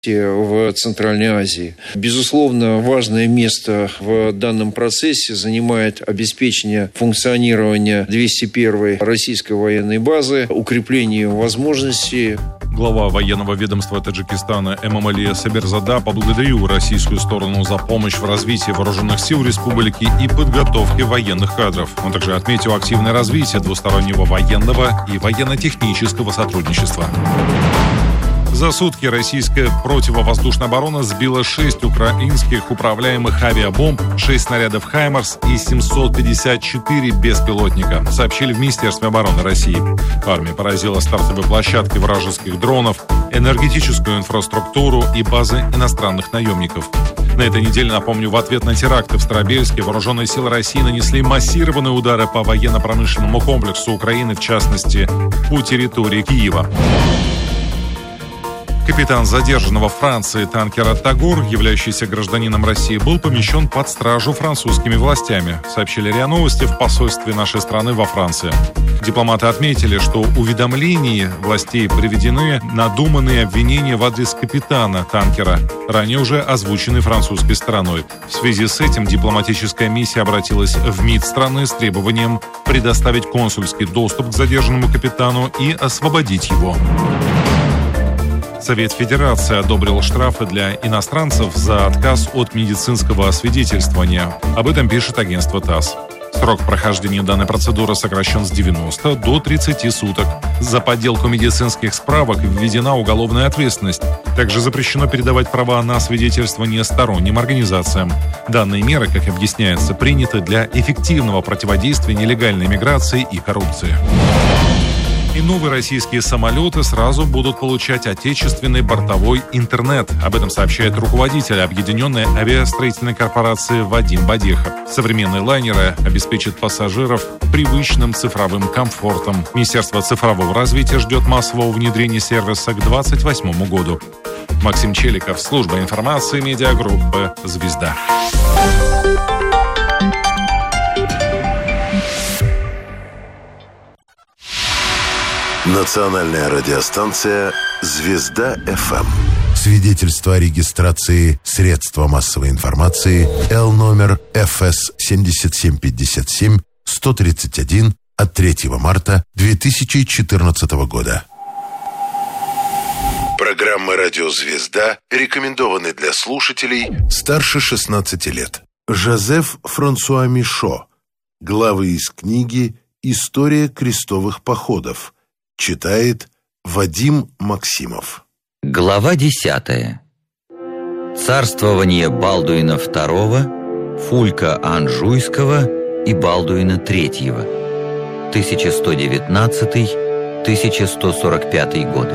в Центральной Азии. Безусловно, важное место в данном процессе занимает обеспечение функционирования 201-й российской военной базы, укрепление возможностей. Глава военного ведомства Таджикистана Эмомали Сабирзада поблагодарил российскую сторону за помощь в развитии вооруженных сил республики и подготовке военных кадров. Он также отметил активное развитие двустороннего военного и военно-технического сотрудничества. За сутки российская противовоздушная оборона сбила 6 украинских управляемых авиабомб, 6 снарядов «Хаймарс» и 754 беспилотника, сообщили в Министерстве обороны России. Армия поразила стартовые площадки вражеских дронов, энергетическую инфраструктуру и базы иностранных наемников. На этой неделе, напомню, в ответ на теракты в Старобельске вооруженные силы России нанесли массированные удары по военно-промышленному комплексу Украины, в частности, по территории Киева. Капитан задержанного в Франции танкера «Тагор», являющийся гражданином России, был помещен под стражу французскими властями, сообщили РИА Новости в посольстве нашей страны во Франции. Дипломаты отметили, что в уведомлении властей приведены надуманные обвинения в адрес капитана танкера, ранее уже озвученные французской стороной. В связи с этим дипломатическая миссия обратилась в МИД страны с требованием предоставить консульский доступ к задержанному капитану и освободить его. Совет Федерации одобрил штрафы для иностранцев за отказ от медицинского освидетельствования. Об этом пишет агентство ТАСС. Срок прохождения данной процедуры сокращен с 90 до 30 суток. За подделку медицинских справок введена уголовная ответственность. Также запрещено передавать права на освидетельствование сторонним организациям. Данные меры, как объясняется, приняты для эффективного противодействия нелегальной миграции и коррупции. И новые российские самолеты сразу будут получать отечественный бортовой интернет. Об этом сообщает руководитель Объединенной авиастроительной корпорации Вадим Бадехов. Современные лайнеры обеспечат пассажиров привычным цифровым комфортом. Министерство цифрового развития ждет массового внедрения сервиса к 2028 году. Максим Челиков, служба информации медиагруппы «Звезда». Национальная радиостанция «Звезда-ФМ». Свидетельство о регистрации средства массовой информации Л номер ФС 7757-131 от 3 марта 2014 года. Программы «Радио Звезда» рекомендованы для слушателей старше 16 лет. Жозеф Франсуа Мишо. Главы из книги «История крестовых походов». Читает Вадим Максимов. Глава 10. Царствование Балдуина II, Фулька Анжуйского и Балдуина III, 1119-1145 годы.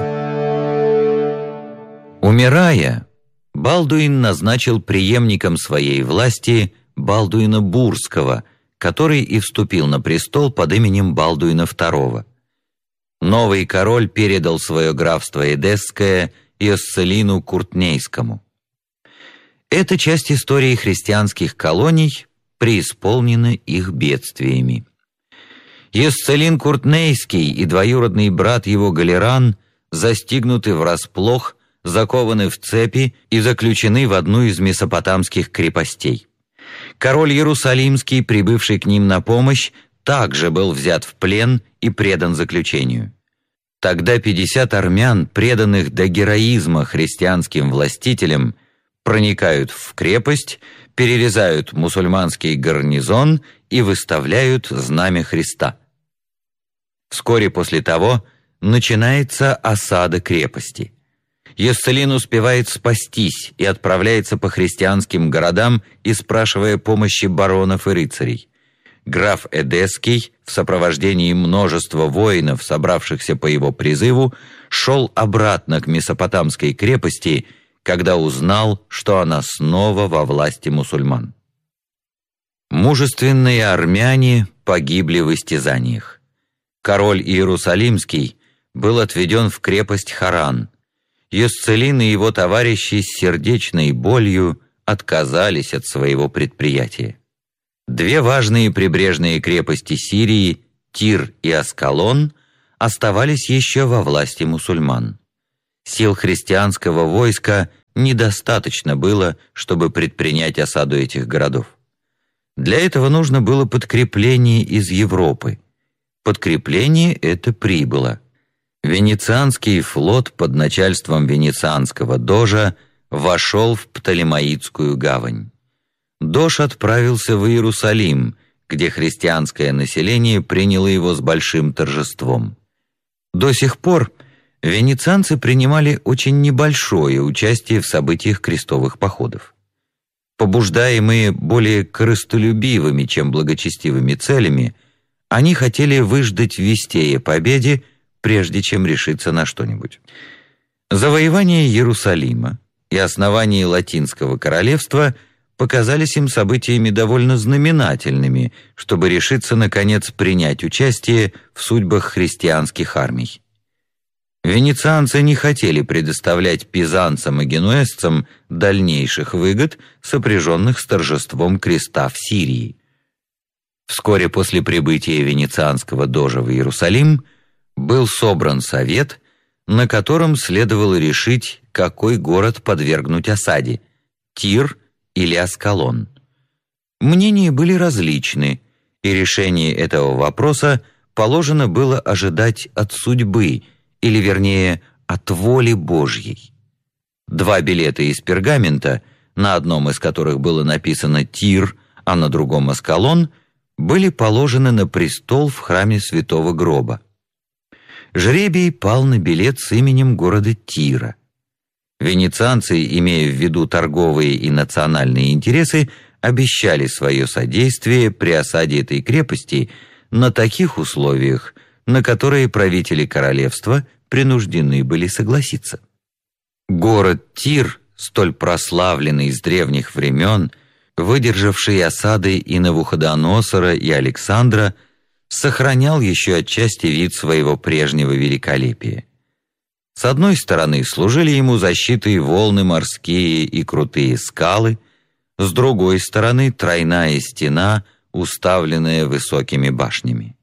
Умирая, Балдуин назначил преемником своей власти Балдуина Бурского, который и вступил на престол под именем Балдуина II. Новый король передал свое графство Эдесское Йосцелину Куртнейскому. Эта часть истории христианских колоний преисполнена их бедствиями. Йосцелин Куртнейский и двоюродный брат его Галеран застигнуты врасплох, закованы в цепи и заключены в одну из месопотамских крепостей. Король Иерусалимский, прибывший к ним на помощь, также был взят в плен и предан заключению. Тогда 50 армян, преданных до героизма христианским властителям, проникают в крепость, перерезают мусульманский гарнизон и выставляют знамя Христа. Вскоре после того начинается осада крепости. Йосцелин успевает спастись и отправляется по христианским городам, испрашивая помощи баронов и рыцарей. Граф Эдесский в сопровождении множества воинов, собравшихся по его призыву, шел обратно к месопотамской крепости, когда узнал, что она снова во власти мусульман. Мужественные армяне погибли в истязаниях. Король Иерусалимский был отведен в крепость Харан. Йосцелин и его товарищи с сердечной болью отказались от своего предприятия. Две важные прибрежные крепости Сирии, Тир и Аскалон, оставались еще во власти мусульман. Сил христианского войска недостаточно было, чтобы предпринять осаду этих городов. Для этого нужно было подкрепление из Европы. Подкрепление это прибыло. Венецианский флот под начальством венецианского дожа вошел в Птолемаидскую гавань. Дож отправился в Иерусалим, где христианское население приняло его с большим торжеством. До сих пор венецианцы принимали очень небольшое участие в событиях крестовых походов. Побуждаемые более корыстолюбивыми, чем благочестивыми целями, они хотели выждать вестей о победе, прежде чем решиться на что-нибудь. Завоевание Иерусалима и основание Латинского королевства показались им событиями довольно знаменательными, чтобы решиться, наконец, принять участие в судьбах христианских армий. Венецианцы не хотели предоставлять пизанцам и генуэзцам дальнейших выгод, сопряженных с торжеством креста в Сирии. Вскоре после прибытия венецианского дожа в Иерусалим был собран совет, на котором следовало решить, какой город подвергнуть осаде – Тир или Аскалон. Мнения были различны, и решение этого вопроса положено было ожидать от судьбы, или вернее, от воли Божьей. 2 билета из пергамента, на одном из которых было написано «Тир», а на другом «Аскалон», были положены на престол в храме Святого Гроба. Жребий пал на билет с именем города Тира. Венецианцы, имея в виду торговые и национальные интересы, обещали свое содействие при осаде этой крепости на таких условиях, на которые правители королевства принуждены были согласиться. Город Тир, столь прославленный с древних времен, выдержавший осады и Навуходоносора, и Александра, сохранял еще отчасти вид своего прежнего великолепия. С одной стороны служили ему защитой волны морские и крутые скалы, с другой стороны тройная стена, уставленная высокими башнями.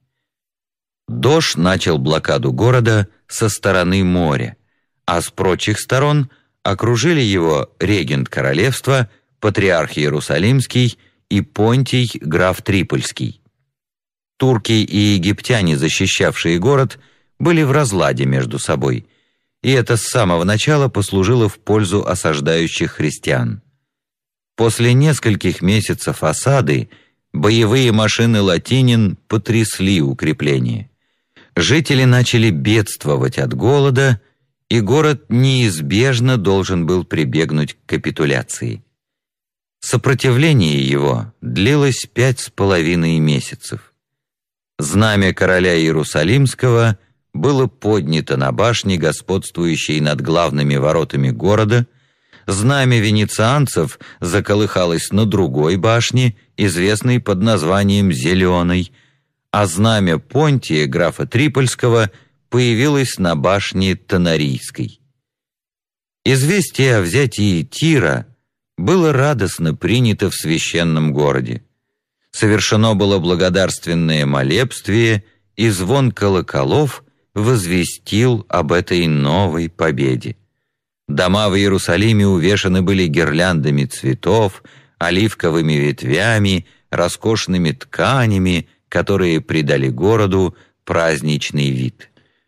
Дож начал блокаду города со стороны моря, а с прочих сторон окружили его регент королевства, патриарх Иерусалимский и Понтий, граф Трипольский. Турки и египтяне, защищавшие город, были в разладе между собой, и это с самого начала послужило в пользу осаждающих христиан. После нескольких месяцев осады боевые машины латинин потрясли укрепление. Жители начали бедствовать от голода, и город неизбежно должен был прибегнуть к капитуляции. Сопротивление его длилось 5,5 месяцев. Знамя короля Иерусалимского было поднято на башне, господствующей над главными воротами города, знамя венецианцев заколыхалось на другой башне, известной под названием «Зеленой», а знамя Понтия, графа Трипольского, появилось на башне Тонарийской. Известие о взятии Тира было радостно принято в священном городе. Совершено было благодарственное молебствие, и звон колоколов возвестил об этой новой победе. Дома в Иерусалиме увешаны были гирляндами цветов, оливковыми ветвями, роскошными тканями, которые придали городу праздничный вид.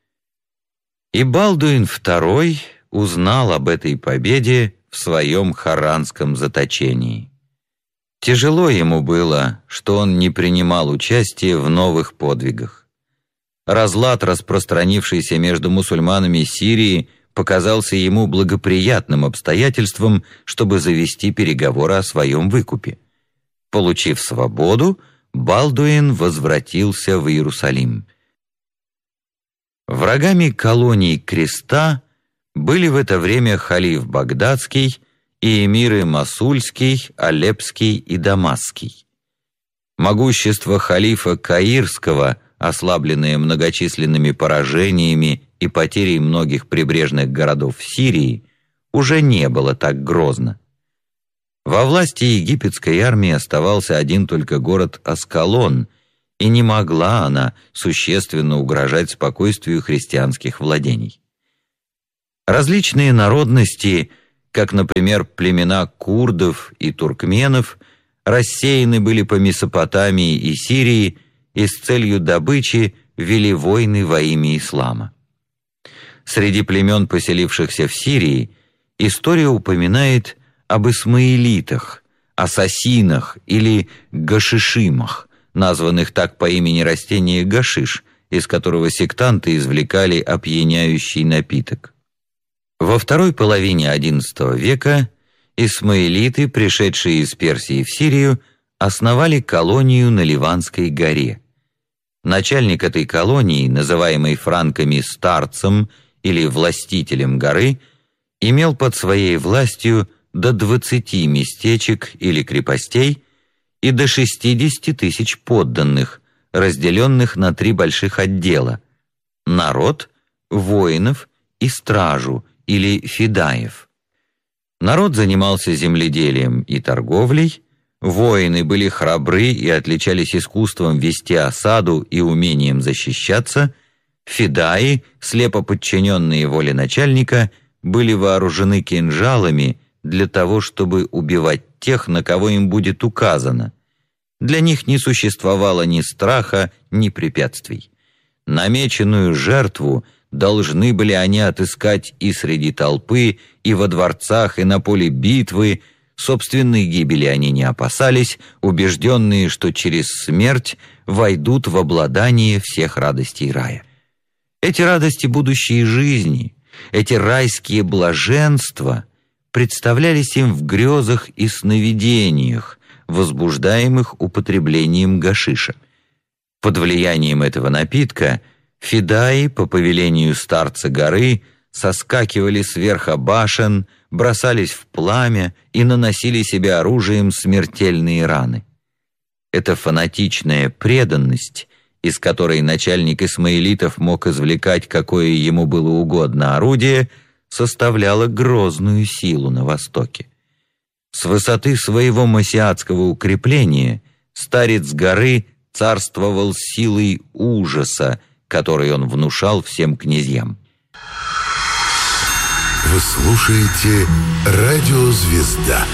И Балдуин II узнал об этой победе в своем харанском заточении. Тяжело ему было, что он не принимал участия в новых подвигах. Разлад, распространившийся между мусульманами Сирии, показался ему благоприятным обстоятельством, чтобы завести переговоры о своем выкупе. Получив свободу, Балдуин возвратился в Иерусалим. Врагами колоний Креста были в это время халиф Багдадский и эмиры Мосульский, Алепский и Дамасский. Могущество халифа Каирского, ослабленное многочисленными поражениями и потерей многих прибрежных городов в Сирии, уже не было так грозно. Во власти египетской армии оставался один только город Аскалон, и не могла она существенно угрожать спокойствию христианских владений. Различные народности, как, например, племена курдов и туркменов, рассеяны были по Месопотамии и Сирии и с целью добычи вели войны во имя ислама. Среди племен, поселившихся в Сирии, история упоминает об исмаилитах, ассасинах или гашишимах, названных так по имени растения гашиш, из которого сектанты извлекали опьяняющий напиток. Во второй половине XI века исмаилиты, пришедшие из Персии в Сирию, основали колонию на Ливанской горе. Начальник этой колонии, называемый франками старцем или властителем горы, имел под своей властью до 20 местечек или крепостей и до 60 тысяч подданных, разделенных на 3 больших отдела – народ, воинов и стражу или фидаев. Народ занимался земледелием и торговлей, воины были храбры и отличались искусством вести осаду и умением защищаться, фидаи, слепо подчиненные воле начальника, были вооружены кинжалами для того, чтобы убивать тех, на кого им будет указано. Для них не существовало ни страха, ни препятствий. Намеченную жертву должны были они отыскать и среди толпы, и во дворцах, и на поле битвы. Собственной гибели они не опасались, убежденные, что через смерть войдут в обладание всех радостей рая. Эти радости будущей жизни, эти райские блаженства представлялись им в грезах и сновидениях, возбуждаемых употреблением гашиша. Под влиянием этого напитка фидаи по повелению старца горы соскакивали с верха башен, бросались в пламя и наносили себе оружием смертельные раны. Эта фанатичная преданность, из которой начальник исмаилитов мог извлекать какое ему было угодно орудие, составляла грозную силу на Востоке. С высоты своего масиатского укрепления старец горы царствовал силой ужаса, который он внушал всем князьям. Вы слушаете «Радио Звезда».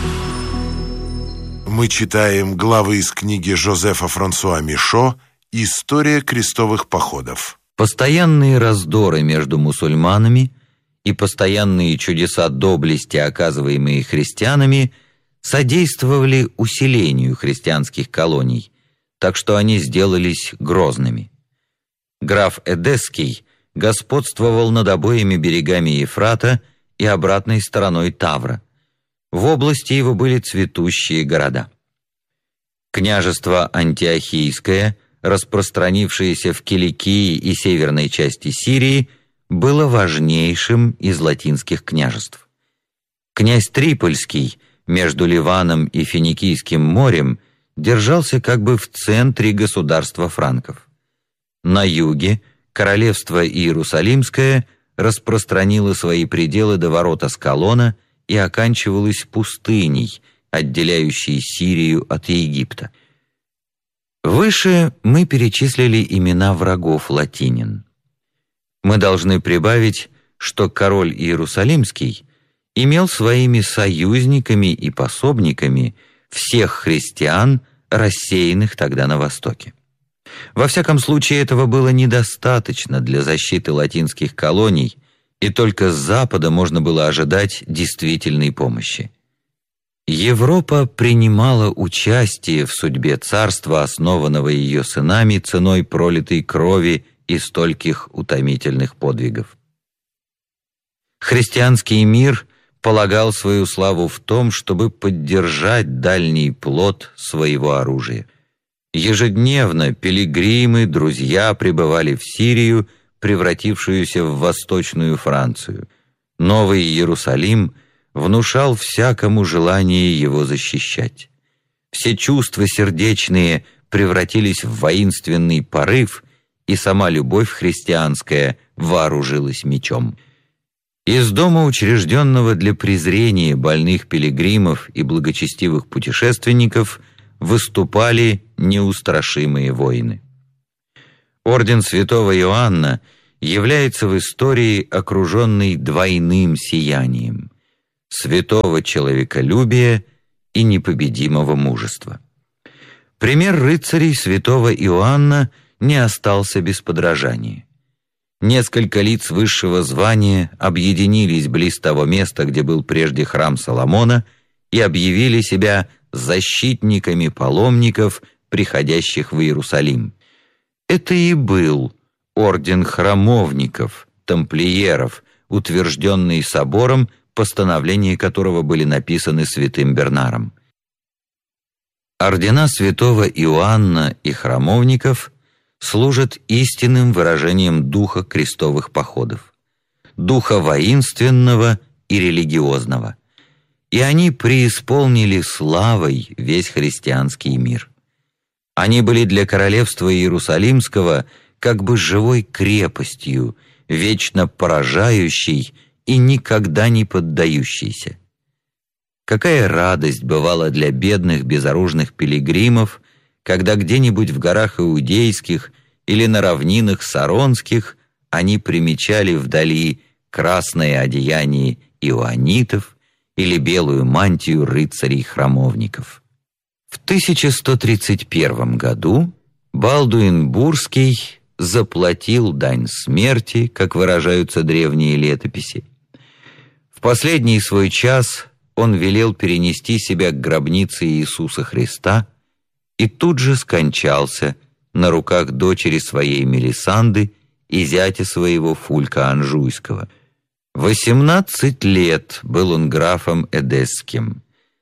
Мы читаем главы из книги Жозефа Франсуа Мишо «История крестовых походов». Постоянные раздоры между мусульманами и постоянные чудеса доблести, оказываемые христианами, содействовали усилению христианских колоний, так что они сделались грозными. Граф Эдесский господствовал над обоими берегами Ефрата и обратной стороной Тавра. В области его были цветущие города. Княжество Антиохийское, распространившееся в Киликии и северной части Сирии, было важнейшим из латинских княжеств. Князь Трипольский между Ливаном и Финикийским морем держался как бы в центре государства франков. На юге королевство Иерусалимское распространило свои пределы до ворот Аскалона и оканчивалось пустыней, отделяющей Сирию от Египта. Выше мы перечислили имена врагов латинин. Мы должны прибавить, что король Иерусалимский имел своими союзниками и пособниками всех христиан, рассеянных тогда на Востоке. Во всяком случае, этого было недостаточно для защиты латинских колоний, и только с запада можно было ожидать действительной помощи. Европа принимала участие в судьбе царства, основанного ее сынами ценой пролитой крови и стольких утомительных подвигов. Христианский мир полагал свою славу в том, чтобы поддержать дальний плод своего оружия. Ежедневно пилигримы, друзья прибывали в Сирию, превратившуюся в Восточную Францию. Новый Иерусалим внушал всякому желание его защищать. Все чувства сердечные превратились в воинственный порыв, и сама любовь христианская вооружилась мечом. Из дома, учрежденного для презрения больных пилигримов и благочестивых путешественников, выступали неустрашимые воины. Орден святого Иоанна является в истории окруженный двойным сиянием – святого человеколюбия и непобедимого мужества. Пример рыцарей святого Иоанна не остался без подражания. Несколько лиц высшего звания объединились близ того места, где был прежде храм Соломона, и объявили себя защитниками паломников, приходящих в Иерусалим. Это и был орден храмовников, тамплиеров, утвержденный собором, постановления которого были написаны святым Бернаром. Ордена святого Иоанна и храмовников служат истинным выражением духа крестовых походов, духа воинственного и религиозного, и они преисполнили славой весь христианский мир. Они были для королевства Иерусалимского как бы живой крепостью, вечно поражающей и никогда не поддающейся. Какая радость бывала для бедных безоружных пилигримов, когда где-нибудь в горах Иудейских или на равнинах Саронских они примечали вдали красное одеяние иоаннитов или белую мантию рыцарей-храмовников. В 1131 году Балдуин Бурский заплатил дань смерти, как выражаются древние летописи. В последний свой час он велел перенести себя к гробнице Иисуса Христа и тут же скончался на руках дочери своей Мелисанды и зятя своего Фулька Анжуйского. 18 лет был он графом Эдесским,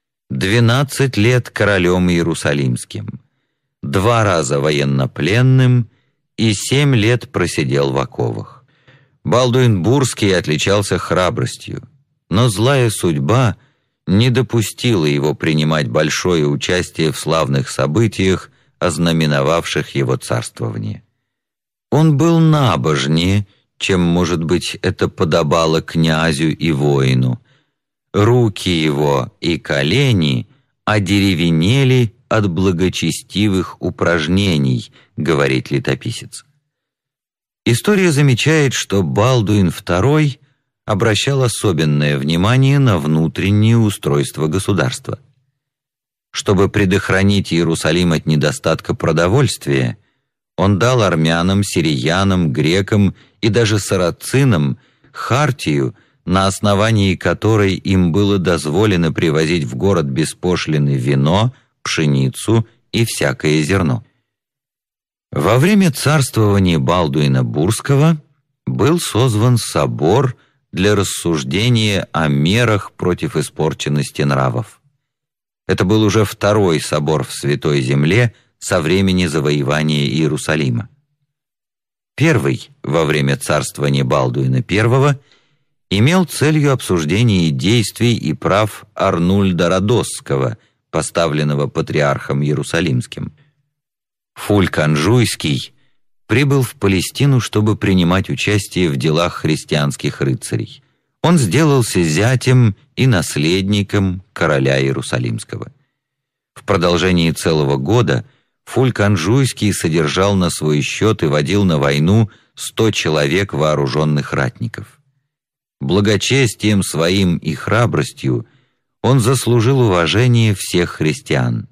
12 лет королем Иерусалимским, 2 раза военнопленным и 7 лет просидел в оковах. Балдуин Бурский отличался храбростью, но злая судьба не допустила его принимать большое участие в славных событиях, ознаменовавших его царствование. Он был набожнее, чем, может быть, это подобало князю и воину. Руки его и колени одеревенели от благочестивых упражнений, говорит летописец. История замечает, что Балдуин II обращал особенное внимание на внутреннее устройство государства. Чтобы предохранить Иерусалим от недостатка продовольствия, он дал армянам, сириянам, грекам и даже сарацинам хартию, на основании которой им было дозволено привозить в город без пошлины вино, пшеницу и всякое зерно. Во время царствования Балдуина Бурского был созван собор для рассуждения о мерах против испорченности нравов. Это был уже 2-й собор в Святой Земле со времени завоевания Иерусалима. Первый, во время царствования Балдуина I, имел целью обсуждения действий и прав Арнульда Родосского, поставленного патриархом Иерусалимским. Фульк Анжуйский прибыл в Палестину, чтобы принимать участие в делах христианских рыцарей. Он сделался зятем и наследником короля Иерусалимского. В продолжении целого года Фульк Анжуйский содержал на свой счет и водил на войну 100 человек вооруженных ратников. Благочестием своим и храбростью он заслужил уважение всех христиан.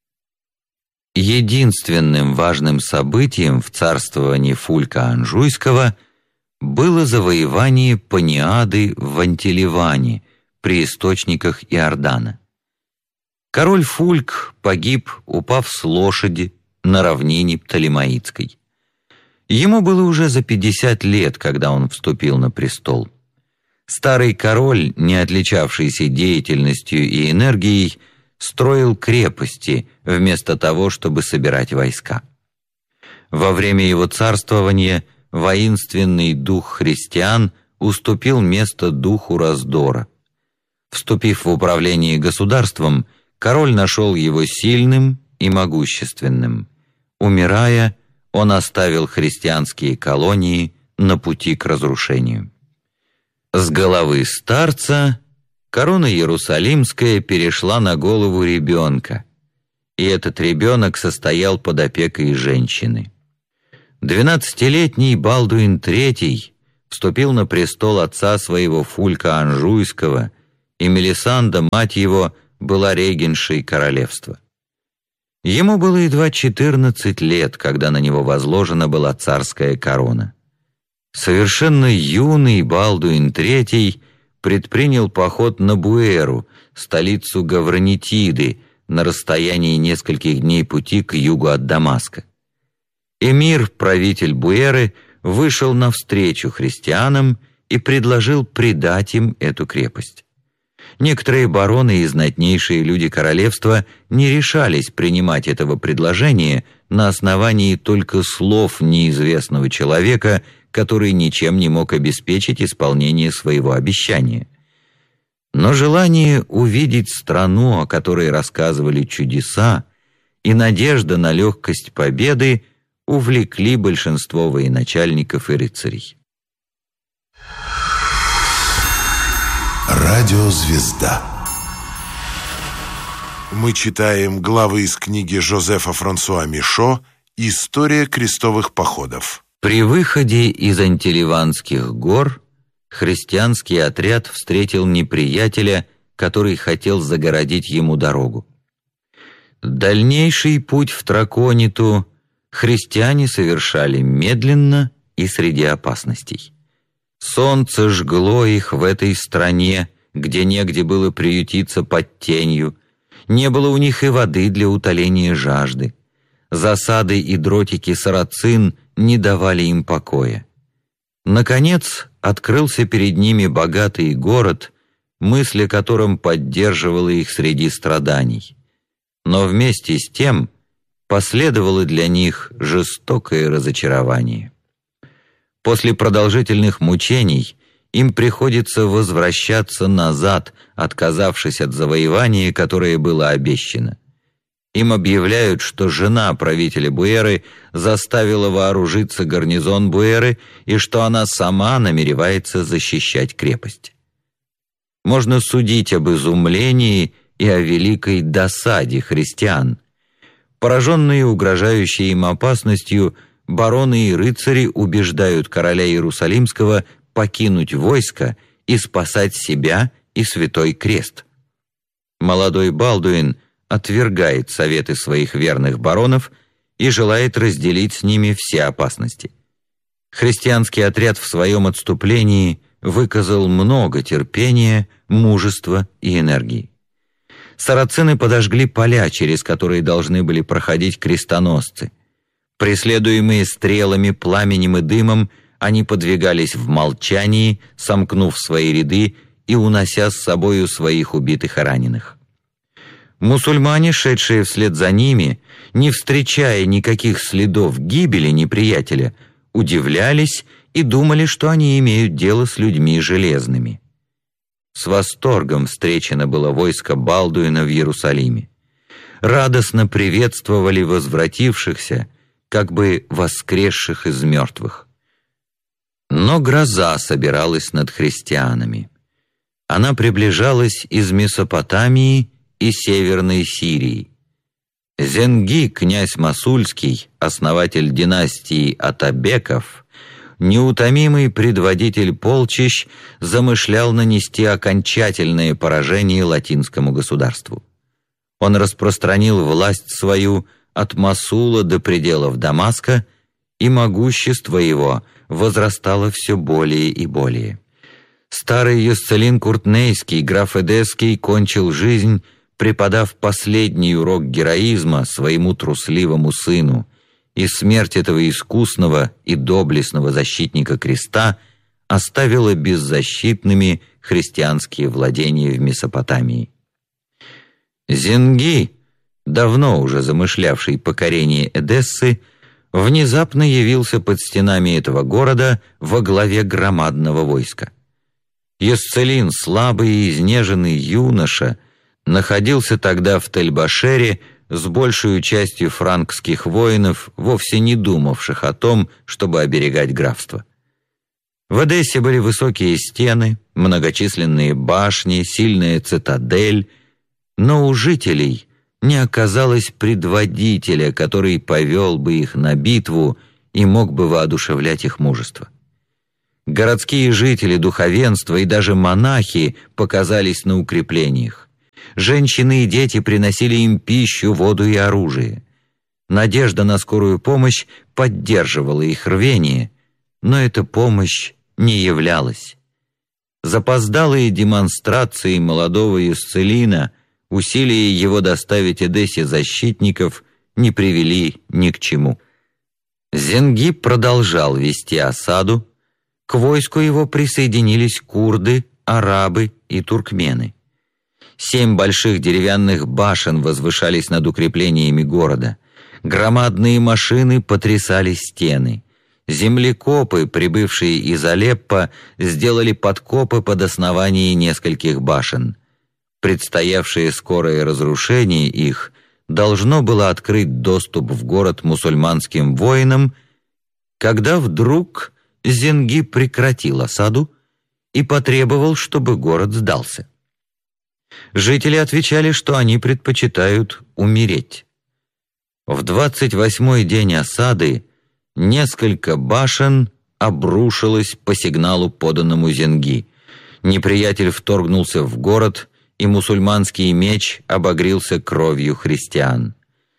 Единственным важным событием в царствовании Фулька Анжуйского было завоевание Паниады в Антиливане при источниках Иордана. Король Фульк погиб, упав с лошади на равнине Птолемаидской. Ему было уже за 50 лет, когда он вступил на престол. Старый король, не отличавшийся деятельностью и энергией, строил крепости вместо того, чтобы собирать войска. Во время его царствования воинственный дух христиан уступил место духу раздора. Вступив в управление государством, король нашел его сильным и могущественным. Умирая, он оставил христианские колонии на пути к разрушению. С головы старца корона Иерусалимская перешла на голову ребенка, и этот ребенок состоял под опекой женщины. 12-летний Балдуин III вступил на престол отца своего Фулька Анжуйского, и Мелисанда, мать его, была регеншей королевства. Ему было едва 14 лет, когда на него возложена была царская корона. Совершенно юный Балдуин III предпринял поход на Буэру, столицу Гавранитиды, на расстоянии нескольких дней пути к югу от Дамаска. Эмир, правитель Буэры, вышел навстречу христианам и предложил предать им эту крепость. Некоторые бароны и знатнейшие люди королевства не решались принимать этого предложения на основании только слов неизвестного человека, который ничем не мог обеспечить исполнение своего обещания. Но желание увидеть страну, о которой рассказывали чудеса, и надежда на легкость победы увлекли большинство военачальников и рыцарей. Радиозвезда. Мы читаем главы из книги Жозефа Франсуа Мишо «История крестовых походов». При выходе из Антиливанских гор христианский отряд встретил неприятеля, который хотел загородить ему дорогу. Дальнейший путь в Тракониту христиане совершали медленно и среди опасностей. Солнце жгло их в этой стране, где негде было приютиться под тенью, не было у них и воды для утоления жажды. Засады и дротики сарацин не давали им покоя. Наконец, открылся перед ними богатый город, мысль о котором поддерживала их среди страданий. Но вместе с тем последовало для них жестокое разочарование. После продолжительных мучений им приходится возвращаться назад, отказавшись от завоевания, которое было обещано. Им объявляют, что жена правителя Буэры заставила вооружиться гарнизон Буэры и что она сама намеревается защищать крепость. Можно судить об изумлении и о великой досаде христиан. Пораженные угрожающей им опасностью, бароны и рыцари убеждают короля Иерусалимского покинуть войско и спасать себя и Святой Крест. Молодой Балдуин отвергает советы своих верных баронов и желает разделить с ними все опасности. Христианский отряд в своем отступлении выказал много терпения, мужества и энергии. Сарацины подожгли поля, через которые должны были проходить крестоносцы. Преследуемые стрелами, пламенем и дымом, они подвигались в молчании, сомкнув свои ряды и унося с собою своих убитых и раненых. Мусульмане, шедшие вслед за ними, не встречая никаких следов гибели неприятеля, удивлялись и думали, что они имеют дело с людьми железными. С восторгом встречено было войско Балдуина в Иерусалиме. Радостно приветствовали возвратившихся, как бы воскресших из мертвых. Но гроза собиралась над христианами. Она приближалась из Месопотамии и Северной Сирии. Зенги, князь Масульский, основатель династии Атабеков, неутомимый предводитель полчищ, замышлял нанести окончательное поражение латинскому государству. Он распространил власть свою от Масула до пределов Дамаска, и могущество его возрастало все более и более. Старый Юсцелин Куртнейский, граф Эдесский, кончил жизнь, преподав последний урок героизма своему трусливому сыну, и смерть этого искусного и доблестного защитника креста оставила беззащитными христианские владения в Месопотамии. Зенги, давно уже замышлявший покорение Эдессы, внезапно явился под стенами этого города во главе громадного войска. Юсцелин, слабый и изнеженный юноша, находился тогда в Тель-Башере с большей частью франкских воинов, вовсе не думавших о том, чтобы оберегать графство. В Эдессе были высокие стены, многочисленные башни, сильная цитадель, но у жителей не оказалось предводителя, который повел бы их на битву и мог бы воодушевлять их мужество. Городские жители, духовенство и даже монахи показались на укреплениях. Женщины и дети приносили им пищу, воду и оружие. Надежда на скорую помощь поддерживала их рвение, но эта помощь не являлась. Запоздалые демонстрации молодого Юсцелина, усилия его доставить Эдессе защитников, не привели ни к чему. Зенги продолжал вести осаду. К войску его присоединились курды, арабы и туркмены. 7 больших деревянных башен возвышались над укреплениями города. Громадные машины потрясали стены. Землекопы, прибывшие из Алеппо, сделали подкопы под основание нескольких башен. Предстоявшее скорое разрушение их должно было открыть доступ в город мусульманским воинам, когда вдруг Зенги прекратил осаду и потребовал, чтобы город сдался. Жители отвечали, что они предпочитают умереть. В 28-й день осады несколько башен обрушилось по сигналу, поданному Зенги. Неприятель вторгнулся в город, и мусульманский меч обогрелся кровью христиан.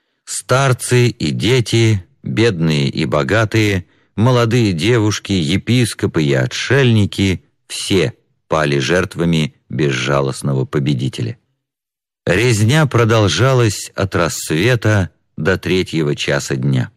Старцы и дети, бедные и богатые, молодые девушки, епископы и отшельники — все пали жертвами безжалостного победителя. Резня продолжалась от рассвета до 3-го часа дня.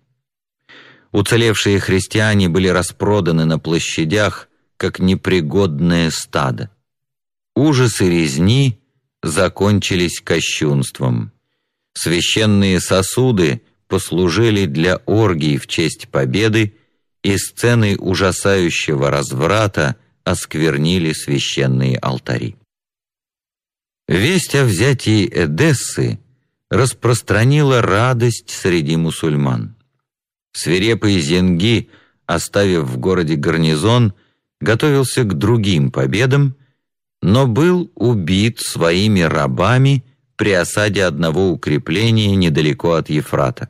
Уцелевшие христиане были распроданы на площадях, как непригодное стадо. Ужасы резни закончились кощунством. Священные сосуды послужили для оргий в честь победы, и сцены ужасающего разврата осквернили священные алтари. Весть о взятии Эдессы распространила радость среди мусульман. Свирепый Зенги, оставив в городе гарнизон, готовился к другим победам, но был убит своими рабами при осаде одного укрепления недалеко от Ефрата.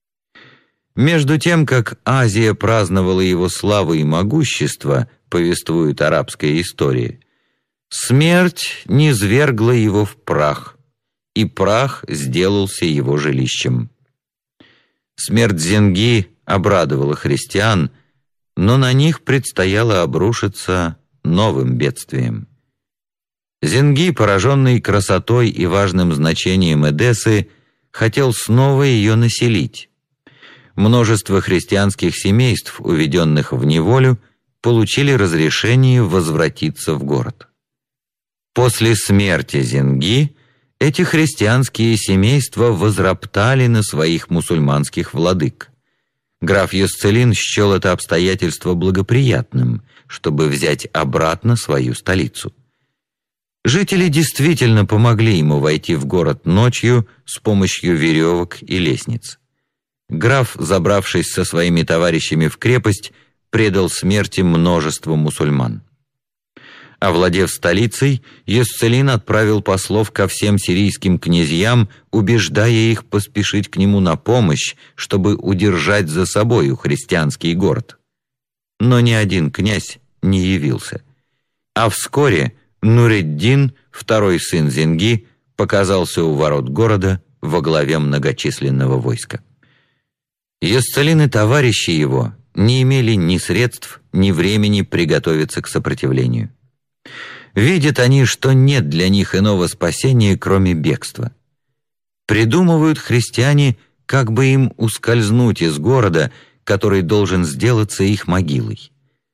Между тем, как Азия праздновала его славу и могущество, повествует арабская история, смерть низвергла его в прах, и прах сделался его жилищем. Смерть Зенги обрадовала христиан, но на них предстояло обрушиться новым бедствием. Зенги, пораженный красотой и важным значением Эдессы, хотел снова ее населить. Множество христианских семейств, уведенных в неволю, получили разрешение возвратиться в город. После смерти Зенги эти христианские семейства возроптали на своих мусульманских владык. Граф Юсцелин счел это обстоятельство благоприятным, чтобы взять обратно свою столицу. Жители действительно помогли ему войти в город ночью с помощью веревок и лестниц. Граф, забравшись со своими товарищами в крепость, предал смерти множество мусульман. Овладев столицей, Юсцелин отправил послов ко всем сирийским князьям, убеждая их поспешить к нему на помощь, чтобы удержать за собою христианский город. Но ни один князь не явился. А вскоре Нуреддин, второй сын Зенги, показался у ворот города во главе многочисленного войска. Юсцелин и товарищи его не имели ни средств, ни времени приготовиться к сопротивлению. Видят они, что нет для них иного спасения, кроме бегства. Придумывают христиане, как бы им ускользнуть из города, который должен сделаться их могилой.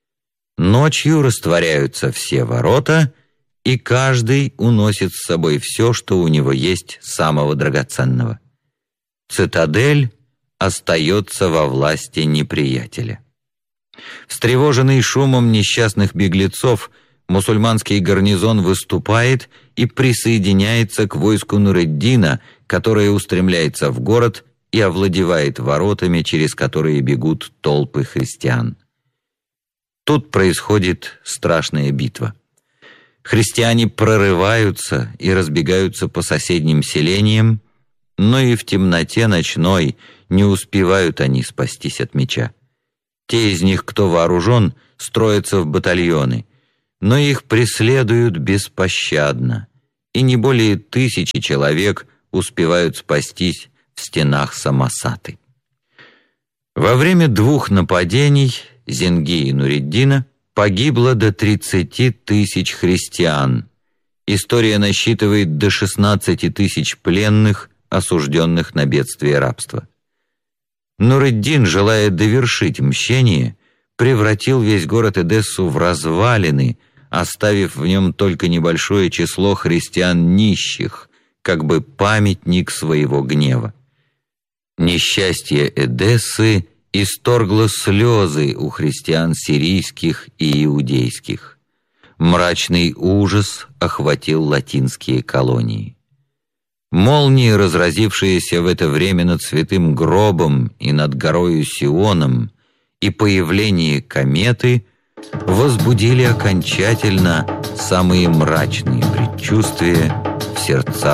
Ночью растворяются все ворота, и каждый уносит с собой все, что у него есть самого драгоценного. Цитадель остается во власти неприятеля. Встревоженный шумом несчастных беглецов, мусульманский гарнизон выступает и присоединяется к войску Нуреддина, которое устремляется в город и овладевает воротами, через которые бегут толпы христиан. Тут происходит страшная битва. Христиане прорываются и разбегаются по соседним селениям, но и в темноте ночной не успевают они спастись от меча. Те из них, кто вооружен, строятся в батальоны, но их преследуют беспощадно, и не более 1000 человек успевают спастись в стенах Самосаты. Во время 2 нападений Зенги и Нуриддина погибло до 30 тысяч христиан. История насчитывает до 16 тысяч пленных, осужденных на бедствие рабства. Нуриддин, желая довершить мщение, превратил весь город Эдессу в развалины, оставив в нем только небольшое число христиан нищих, как бы памятник своего гнева. Несчастье Эдессы исторгло слезы у христиан сирийских и иудейских. Мрачный ужас охватил латинские колонии. Молнии, разразившиеся в это время над Святым Гробом и над горою Сионом, и появление кометы возбудили окончательно самые мрачные предчувствия в сердцах